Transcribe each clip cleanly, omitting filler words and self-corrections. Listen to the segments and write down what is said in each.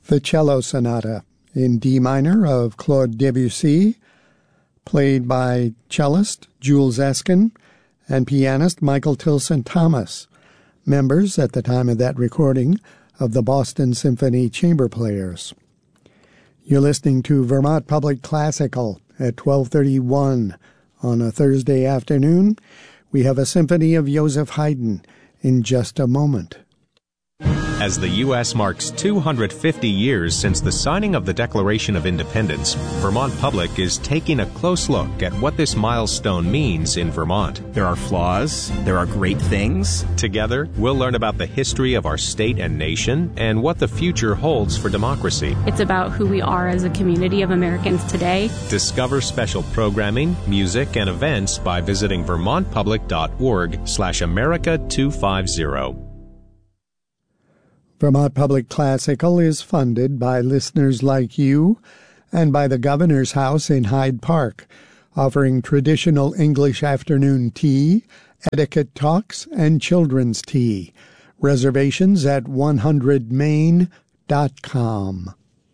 The Cello Sonata in D minor of Claude Debussy, played by cellist Jules Eskin and pianist Michael Tilson Thomas, members at the time of that recording of the Boston Symphony Chamber Players. You're listening to Vermont Public Classical at 12:31 on a Thursday afternoon. We have a symphony of Joseph Haydn in just a moment. As the U.S. marks 250 years since the signing of the Declaration of Independence, Vermont Public is taking a close look at what this milestone means in Vermont. There are flaws, there are great things. Together, we'll learn about the history of our state and nation and what the future holds for democracy. It's about who we are as a community of Americans today. Discover special programming, music, and events by visiting vermontpublic.org/America250. Vermont Public Classical is funded by listeners like you and by the Governor's House in Hyde Park, offering traditional English afternoon tea, etiquette talks, and children's tea. Reservations at 100main.com.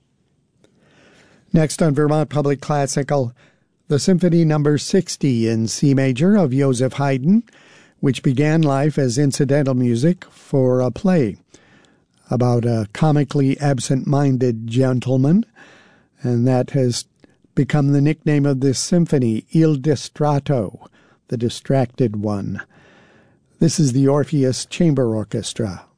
Next on Vermont Public Classical, the Symphony No. 60 in C major of Joseph Haydn, which began life as incidental music for a play about a comically absent-minded gentleman, and that has become the nickname of this symphony, Il Distratto, the distracted one. This is the Orpheus Chamber Orchestra.